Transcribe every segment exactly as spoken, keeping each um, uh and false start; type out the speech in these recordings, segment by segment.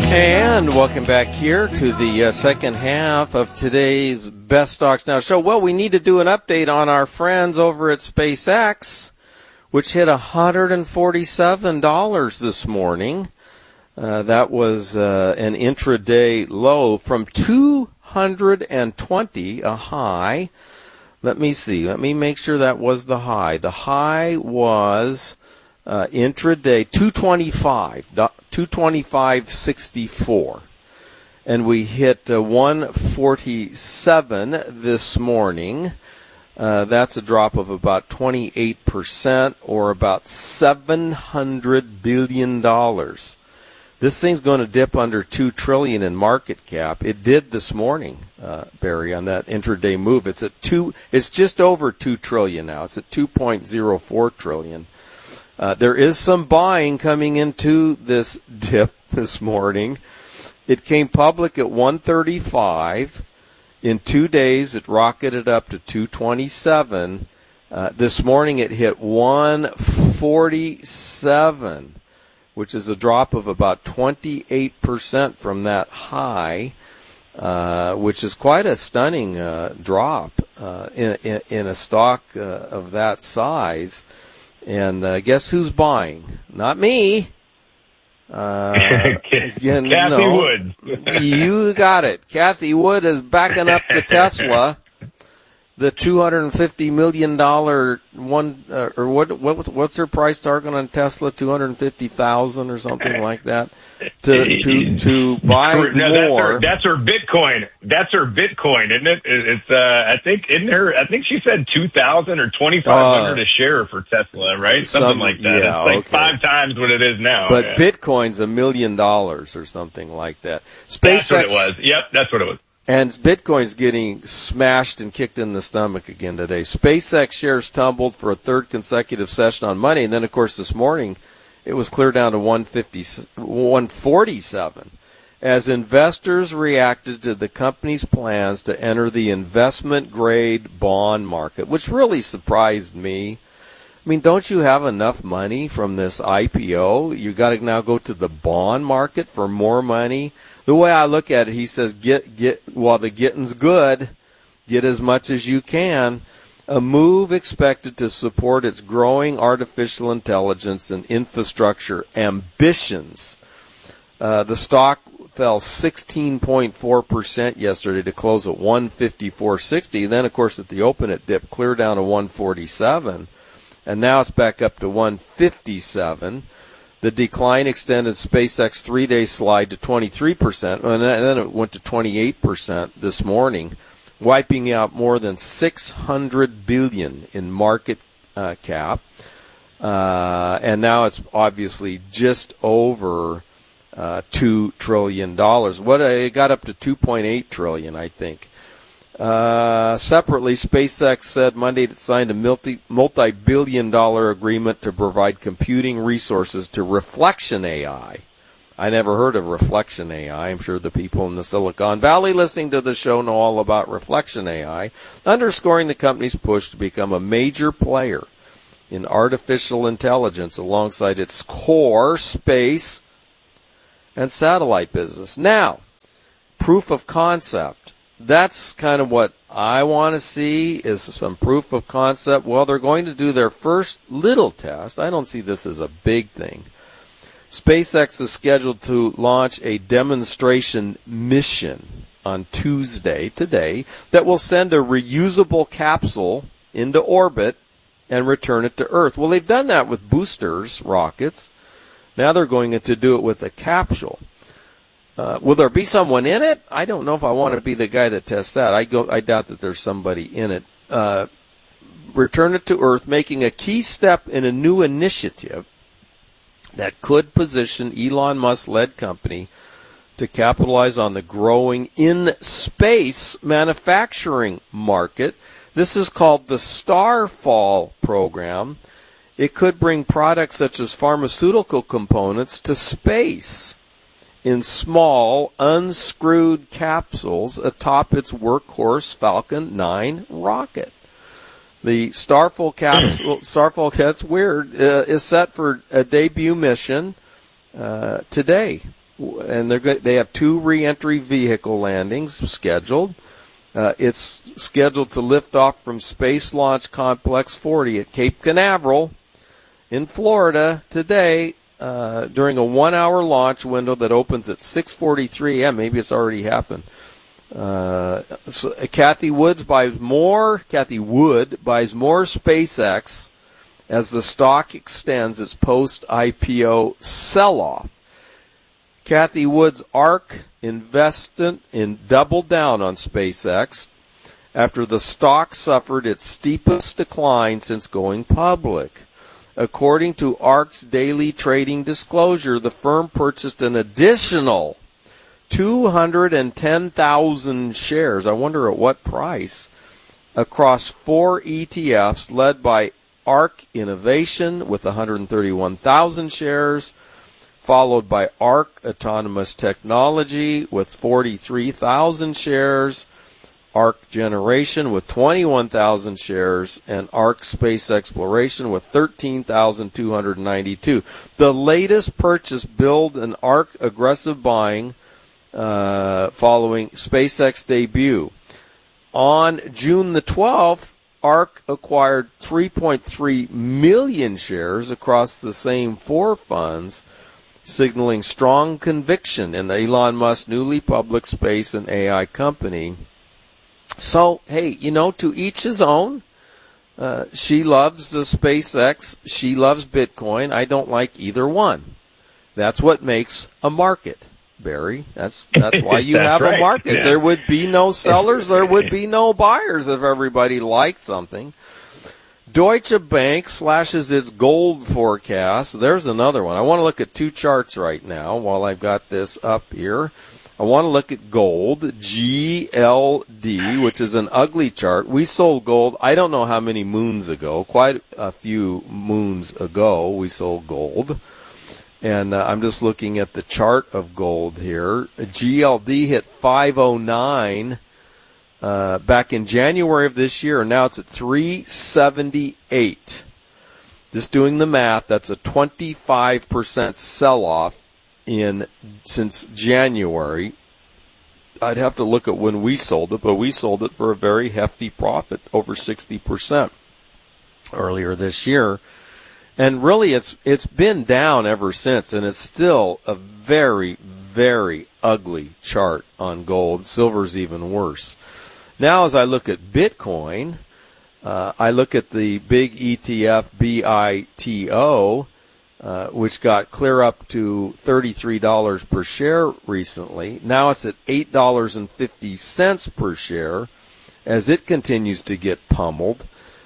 And welcome back here to the uh, second half of today's Best Stocks Now show. Well, we need to do an update on our friends over at SpaceX, which hit one hundred forty-seven dollars this morning. Uh, that was uh, an intraday low from two hundred twenty, a high. Let me see. Let me make sure that was the high. The high was uh, intraday two twenty-five, two twenty-five sixty-four. And we hit uh, one forty-seven this morning. Uh, that's a drop of about twenty-eight percent, or about seven hundred billion dollars. This thing's going to dip under two trillion dollars in market cap. It did this morning, uh, Barry, on that intraday move. It's at two. It's just over two trillion dollars now. It's at two point zero four trillion dollars. Uh, there is some buying coming into this dip this morning. It came public at one thirty-five. In two days, it rocketed up to two twenty-seven. Uh, this morning, it hit one forty-seven. Which is a drop of about twenty-eight percent from that high, uh, which is quite a stunning uh, drop uh, in, in, in a stock uh, of that size. And uh, guess who's buying? Not me. Uh, Kathy no, Wood. You got it. Kathy Wood is backing up the Tesla. The two hundred fifty million dollars one, uh, or what, what, what's her price target on Tesla? two hundred fifty thousand or something like that to, to, to buy no, more. That's her, that's her Bitcoin. That's her Bitcoin, isn't it? It's, uh, I think, isn't her, I think she said two thousand or twenty-five hundred uh, a share for Tesla, right? Something some, like that. Yeah, it's like okay. five times what it is now. But yeah. Bitcoin's a million dollars or something like that. SpaceX, that's what it was. Yep, that's what it was. And Bitcoin's getting smashed and kicked in the stomach again today. SpaceX shares tumbled for a third consecutive session on Monday. And then, of course, this morning, it was clear down to one fifty, one forty-seven as investors reacted to the company's plans to enter the investment-grade bond market, which really surprised me. I mean, don't you have enough money from this I P O? You got to now go to the bond market for more money. The way I look at it, he says, get, get, while the getting's good, get as much as you can. A move expected to support its growing artificial intelligence and infrastructure ambitions. Uh, the stock fell sixteen point four percent yesterday to close at one fifty-four sixty. Then, of course, at the open, it dipped clear down to one forty-seven. And now it's back up to one fifty-seven. The decline extended SpaceX three-day slide to twenty-three percent, and then it went to twenty-eight percent this morning, wiping out more than six hundred billion dollars in market uh, cap. Uh, and now it's obviously just over uh, two trillion dollars. What, it got up to two point eight trillion dollars, I think. Uh, separately, SpaceX said Monday it signed a multi, multi-billion dollar agreement to provide computing resources to Reflection A I. I never heard of Reflection A I. I'm sure the people in the Silicon Valley listening to the show know all about Reflection A I, underscoring the company's push to become a major player in artificial intelligence alongside its core space and satellite business. Now, proof of concept. That's kind of what I want to see, is some proof of concept. Well, they're going to do their first little test. I don't see this as a big thing. SpaceX is scheduled to launch a demonstration mission on Tuesday, today, that will send a reusable capsule into orbit and return it to Earth. Well, they've done that with boosters, rockets. Now they're going to do it with a capsule. Uh, will there be someone in it? I don't know if I want to be the guy that tests that. I go. I doubt that there's somebody in it. Uh, return it to Earth, making a key step in a new initiative that could position Elon Musk-led company to capitalize on the growing in-space manufacturing market. This is called the Starfall program. It could bring products such as pharmaceutical components to space in small, unscrewed capsules atop its workhorse Falcon nine rocket. The Starfall capsule, Starfall, that's weird, uh, is set for a debut mission uh, today. and they're good. They have two re-entry vehicle landings scheduled. Uh, it's scheduled to lift off from Space Launch Complex forty at Cape Canaveral in Florida today uh, during a one-hour launch window that opens at six forty-three a.m. Maybe it's already happened. Uh, so Kathy Woods buys more. Kathy Wood buys more SpaceX as the stock extends its post-I P O sell-off. Kathy Wood's ARK investment in doubled down on SpaceX after the stock suffered its steepest decline since going public. According to ARK's daily trading disclosure, the firm purchased an additional two hundred ten thousand shares, I wonder at what price, across four E T Fs led by ARK Innovation with one hundred thirty-one thousand shares, followed by ARK Autonomous Technology with forty-three thousand shares, ARK Generation with twenty-one thousand shares, and ARK Space Exploration with thirteen thousand two hundred ninety-two. The latest purchase billed an ARK aggressive buying uh, following SpaceX debut. On June the twelfth, ARK acquired three point three million shares across the same four funds, signaling strong conviction in Elon Musk's newly public space and A I company. So, hey, you know, to each his own. Uh, she loves the SpaceX. She loves Bitcoin. I don't like either one. That's what makes a market, Barry. That's that's why you that's have right. a market. Yeah. There would be no sellers. There would be no buyers if everybody liked something. Deutsche Bank slashes its gold forecast. There's another one. I want to look at two charts right now while I've got this up here. I want to look at gold, G L D, which is an ugly chart. We sold gold, I don't know how many moons ago, quite a few moons ago we sold gold. And uh, I'm just looking at the chart of gold here. G L D hit five oh nine uh, back in January of this year, and now it's at three seventy-eight. Just doing the math, that's a twenty-five percent sell-off in since January. I'd have to look at when we sold it, but we sold it for a very hefty profit, over sixty percent earlier this year. And really, it's it's been down ever since, and it's still a very, very ugly chart on gold. Silver's even worse. Now, as I look at Bitcoin, uh, I look at the big E T F B I T O, uh, which got clear up to thirty-three dollars per share recently. Now it's at eight dollars and fifty cents per share as it continues to get pummeled.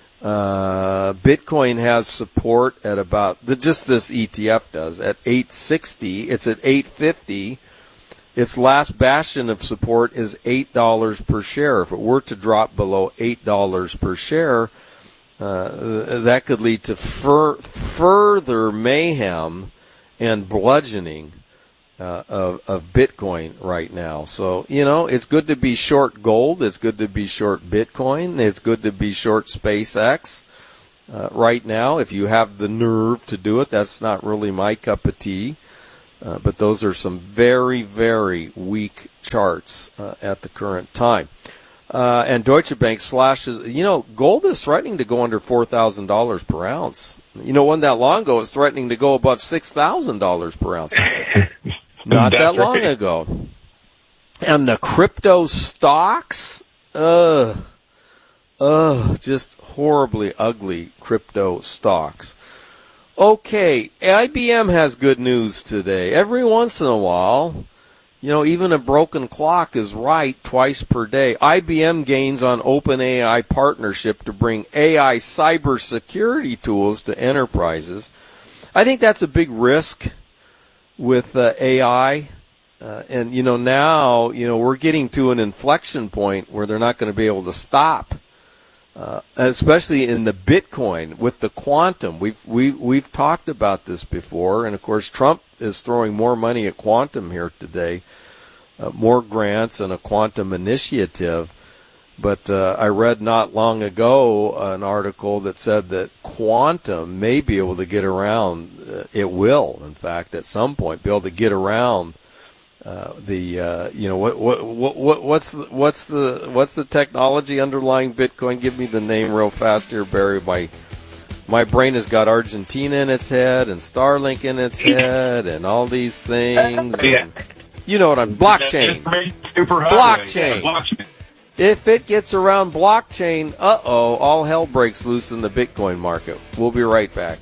Uh, Bitcoin has support at about, the, just this E T F does, at eight sixty. It's at eight fifty. Its last bastion of support is eight dollars per share. If it were to drop below eight dollars per share, uh, that could lead to fur- further mayhem and bludgeoning uh, of, of Bitcoin right now. So, you know, it's good to be short gold. It's good to be short Bitcoin. It's good to be short SpaceX uh, right now. If you have the nerve to do it, that's not really my cup of tea. Uh, but those are some very, very weak charts uh, at the current time. Uh, and Deutsche Bank slashes, you know, gold is threatening to go under four thousand dollars per ounce. You know, wasn't that long ago, it was threatening to go above six thousand dollars per ounce. Not that long right. ago. And the crypto stocks, ugh, ugh, just horribly ugly crypto stocks. Okay, I B M has good news today. Every once in a while, you know, even a broken clock is right twice per day. I B M gains on OpenAI partnership to bring A I cybersecurity tools to enterprises. I think that's a big risk with uh, A I. Uh, and, you know, now, you know, we're getting to an inflection point where they're not going to be able to stop. Uh, especially in the Bitcoin with the quantum. We've we we've talked about this before, and of course Trump is throwing more money at quantum here today, uh, more grants and a quantum initiative. But uh, I read not long ago an article that said that quantum may be able to get around. Uh, it will, in fact, at some point be able to get around uh, the uh, you know what what what what's the, what's the what's the technology underlying Bitcoin? Give me the name real fast here, Barry. My my brain has got Argentina in its head and Starlink in its head and all these things. And, you know what I'm blockchain. Blockchain. blockchain. If it gets around blockchain, uh-oh, all hell breaks loose in the Bitcoin market. We'll be right back.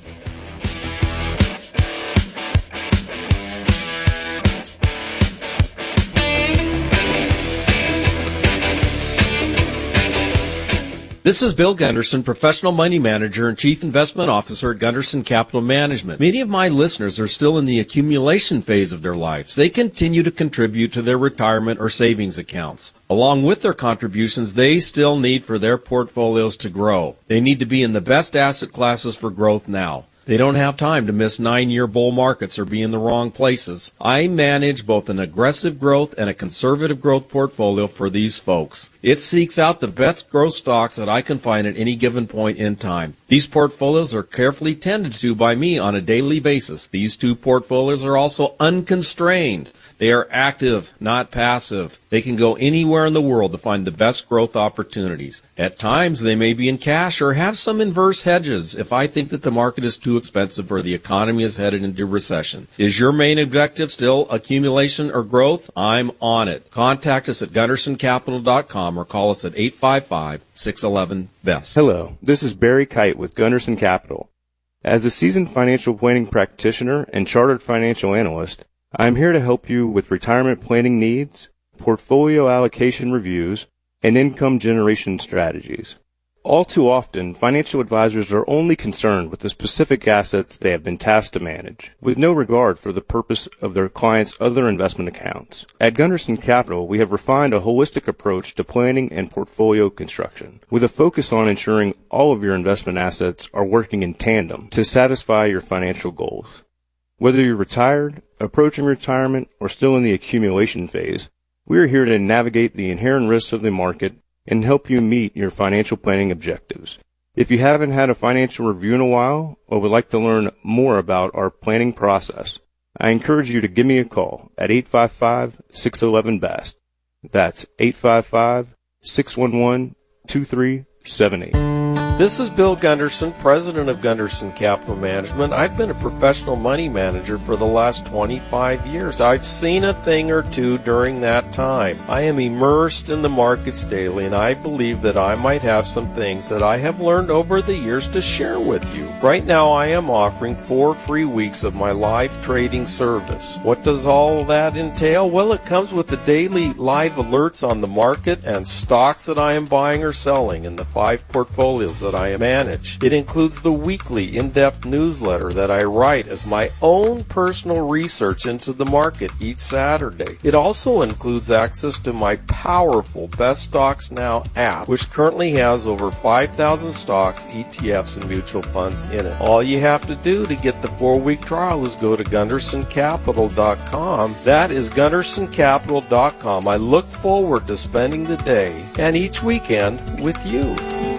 This is Bill Gunderson, Professional Money Manager and Chief Investment Officer at Gunderson Capital Management. Many of my listeners are still in the accumulation phase of their lives. They continue to contribute to their retirement or savings accounts. Along with their contributions, they still need for their portfolios to grow. They need to be in the best asset classes for growth now. They don't have time to miss nine-year bull markets or be in the wrong places. I manage both an aggressive growth and a conservative growth portfolio for these folks. It seeks out the best growth stocks that I can find at any given point in time. These portfolios are carefully tended to by me on a daily basis. These two portfolios are also unconstrained. They are active, not passive. They can go anywhere in the world to find the best growth opportunities. At times, they may be in cash or have some inverse hedges if I think that the market is too expensive or the economy is headed into recession. Is your main objective still accumulation or growth? I'm on it. Contact us at gunderson capital dot com or call us at eight five five, six one one, B E S T. Hello, this is Barry Kite with Gunderson Capital. As a seasoned financial planning practitioner and chartered financial analyst, I'm here to help you with retirement planning needs, portfolio allocation reviews, and income generation strategies. All too often, financial advisors are only concerned with the specific assets they have been tasked to manage, with no regard for the purpose of their clients' other investment accounts. At Gunderson Capital, we have refined a holistic approach to planning and portfolio construction, with a focus on ensuring all of your investment assets are working in tandem to satisfy your financial goals. Whether you're retired, approaching retirement, or still in the accumulation phase, we are here to navigate the inherent risks of the market and help you meet your financial planning objectives. If you haven't had a financial review in a while or would like to learn more about our planning process, I encourage you to give me a call at eight five five, six one one, B A S T. That's eight five five, six one one, two three seven eight. This is Bill Gunderson, president of Gunderson Capital Management. I've been a professional money manager for the last twenty-five years. I've seen a thing or two during that time. I am immersed in the markets daily, and I believe that I might have some things that I have learned over the years to share with you. Right now, I am offering four free weeks of my live trading service. What does all that entail? Well, it comes with the daily live alerts on the market and stocks that I am buying or selling in the five portfolios that I manage. It includes the weekly in-depth newsletter that I write as my own personal research into the market each Saturday. It also includes access to my powerful Best Stocks Now app, which currently has over five thousand stocks, E T Fs, and mutual funds in it. All you have to do to get the four-week trial is go to gunderson capital dot com. That is gunderson capital dot com. I look forward to spending the day and each weekend with you.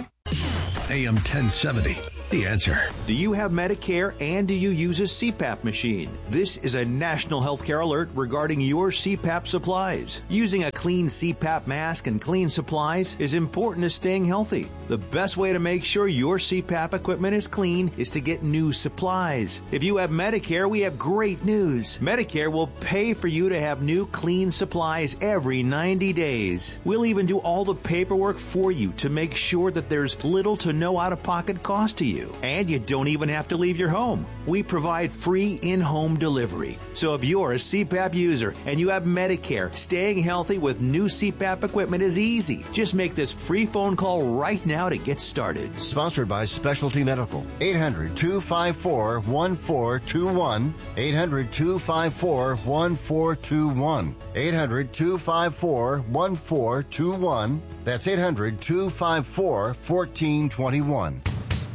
A M ten seventy, The Answer. Do you have Medicare and do you use a C PAP machine? This is a national healthcare alert regarding your C PAP supplies. Using a clean C PAP mask and clean supplies is important to staying healthy. The best way to make sure your C PAP equipment is clean is to get new supplies. If you have Medicare, we have great news. Medicare will pay for you to have new clean supplies every ninety days. We'll even do all the paperwork for you to make sure that there's little to no out-of-pocket cost to you. And you don't even have to leave your home. We provide free in-home delivery. So if you're a C PAP user and you have Medicare, staying healthy with new C PAP equipment is easy. Just make this free phone call right now to get started. Sponsored by Specialty Medical. eight hundred, two five four, one four two one. eight hundred, two five four, one four two one. eight hundred, two five four, one four two one. That's eight hundred, two five four, one four two one.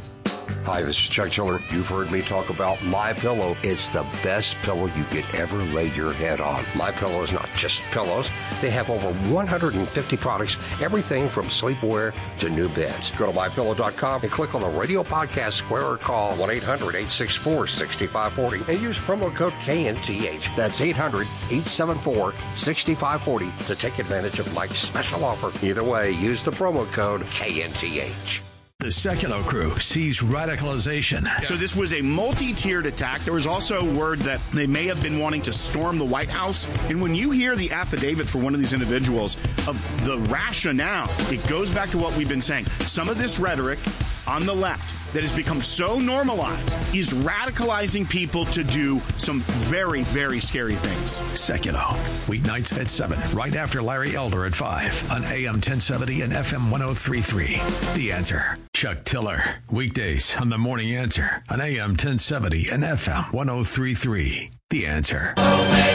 Hi, this is Chuck Tiller. You've heard me talk about MyPillow. It's the best pillow you could ever lay your head on. MyPillow is not just pillows. They have over one hundred fifty products, everything from sleepwear to new beds. Go to my pillow dot com and click on the radio podcast square or call one eight hundred eight six four six five four zero and use promo code K N T H. That's eight hundred eight seven four six five four zero to take advantage of Mike's special offer. Either way, use the promo code K N T H. The Sekulow crew sees radicalization. So this was a multi-tiered attack. There was also word that they may have been wanting to storm the White House. And when you hear the affidavit for one of these individuals of the rationale, it goes back to what we've been saying. Some of this rhetoric on the left that has become so normalized is radicalizing people to do some very, very scary things. Sekulow, weeknights at seven, right after Larry Elder at five on A M ten seventy and F M ten thirty-three. The Answer. Chuck Tiller, weekdays on The Morning Answer on A M ten seventy and F M ten thirty-three. The Answer.